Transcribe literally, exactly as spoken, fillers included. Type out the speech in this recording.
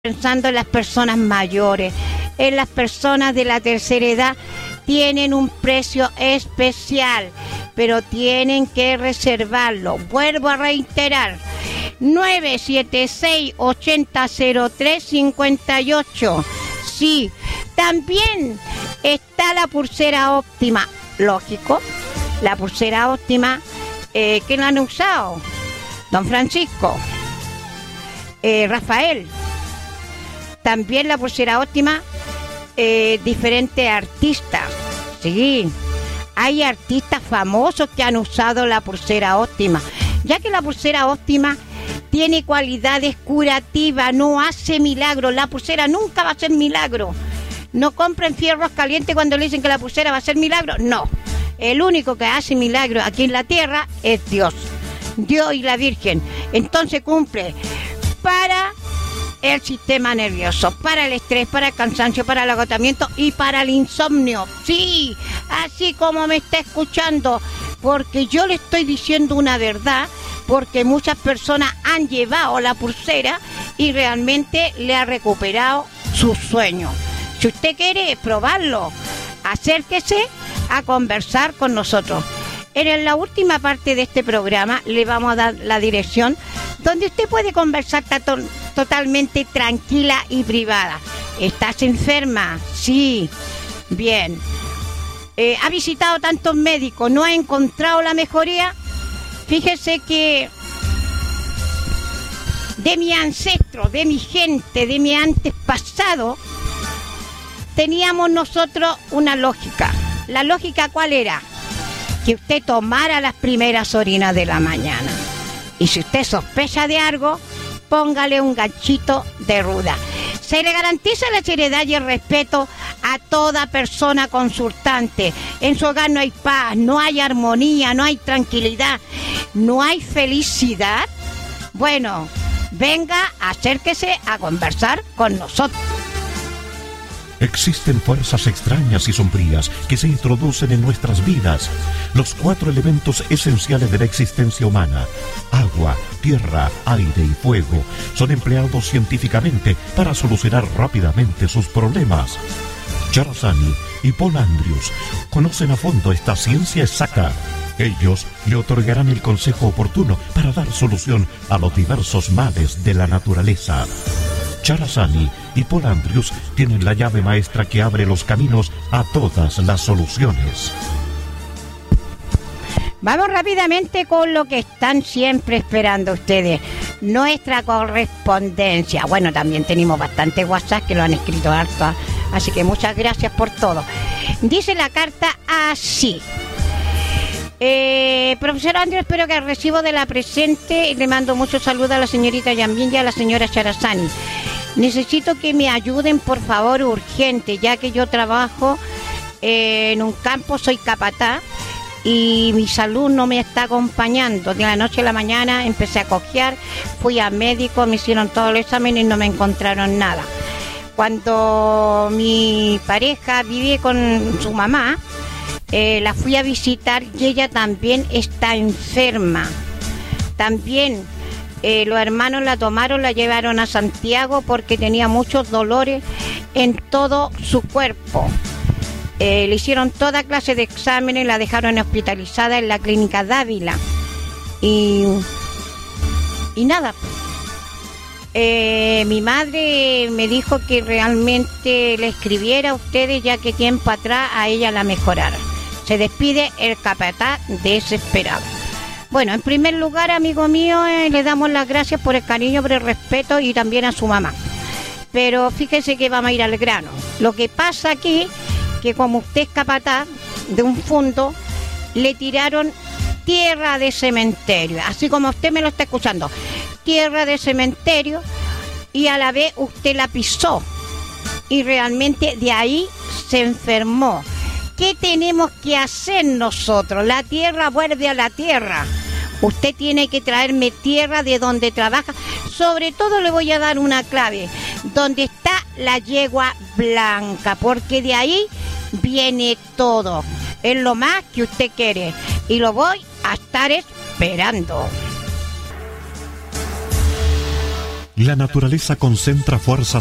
pensando en las personas mayores, en las personas de la tercera edad. Tienen un precio especial, pero tienen que reservarlo. Vuelvo a reiterar, nueve siete seis, ocho cero cero tres cinco ocho. Sí, también está la pulsera óptima, lógico, la pulsera óptima, eh, que la han usado don Francisco, eh, Rafael. También la pulsera óptima, eh, diferentes artistas. Sí, hay artistas famosos que han usado la pulsera óptima, ya que la pulsera óptima tiene cualidades curativas, no hace milagros. La pulsera nunca va a hacer milagro. No compren fierros calientes cuando le dicen que la pulsera va a hacer milagro. No, el único que hace milagro aquí en la tierra es Dios, Dios y la Virgen. Entonces cumple para el sistema nervioso, para el estrés, para el cansancio, para el agotamiento y para el insomnio. Sí, así como me está escuchando, porque yo le estoy diciendo una verdad, porque muchas personas han llevado la pulsera y realmente le ha recuperado su sueño. Si usted quiere probarlo, acérquese a conversar con nosotros. En la última parte de este programa le vamos a dar la dirección donde usted puede conversar to- totalmente tranquila y privada. ¿Estás enferma? Sí. Bien. Eh, ¿Ha visitado tantos médicos? ¿No ha encontrado la mejoría? Fíjese que de mi ancestro, de mi gente, de mi antepasado, teníamos nosotros una lógica. ¿La lógica cuál era? Que usted tomara las primeras orinas de la mañana. Y si usted sospecha de algo, póngale un ganchito de ruda. Se le garantiza la seriedad y el respeto a toda persona consultante. En su hogar no hay paz, no hay armonía, no hay tranquilidad, no hay felicidad. Bueno, venga, acérquese a conversar con nosotros. Existen fuerzas extrañas y sombrías que se introducen en nuestras vidas. Los cuatro elementos esenciales de la existencia humana, agua, tierra, aire y fuego, son empleados científicamente para solucionar rápidamente sus problemas. Charazani y Paul Andrews conocen a fondo esta ciencia exacta. Ellos le otorgarán el consejo oportuno para dar solución a los diversos males de la naturaleza. Charazani y Paul Andrews tienen la llave maestra que abre los caminos a todas las soluciones. Vamos rápidamente con lo que están siempre esperando ustedes, nuestra correspondencia. Bueno, también tenemos bastante WhatsApp que lo han escrito harto, así que muchas gracias por todo. Dice la carta así. Eh, profesor Andrews, espero que el recibo de la presente, le mando muchos saludos a la señorita Yambin y a la señora Charazani. Necesito que me ayuden, por favor, urgente, ya que yo trabajo eh, en un campo, soy capataz y mi salud no me está acompañando. De la noche a la mañana empecé a cojear, fui a médico, me hicieron todos los exámenes y no me encontraron nada. Cuando mi pareja vive con su mamá, eh, la fui a visitar y ella también está enferma. También Eh, los hermanos la tomaron, la llevaron a Santiago porque tenía muchos dolores en todo su cuerpo. Eh, le hicieron toda clase de exámenes, la dejaron hospitalizada en la clínica Dávila. Y, y nada. Eh, mi madre me dijo que realmente le escribiera a ustedes, ya que tiempo atrás a ella la mejoraron. Se despide el capataz desesperado. Bueno, en primer lugar, amigo mío, eh, le damos las gracias por el cariño, por el respeto y también a su mamá. Pero fíjese que vamos a ir al grano. Lo que pasa aquí, que como usted es capataz de un fondo, le tiraron tierra de cementerio, así como usted me lo está escuchando, tierra de cementerio, y a la vez usted la pisó y realmente de ahí se enfermó. ¿Qué tenemos que hacer nosotros? La tierra vuelve a la tierra. Usted tiene que traerme tierra de donde trabaja. Sobre todo le voy a dar una clave. Donde está la yegua blanca. Porque de ahí viene todo. Es lo más que usted quiere. Y lo voy a estar esperando. La naturaleza concentra fuerzas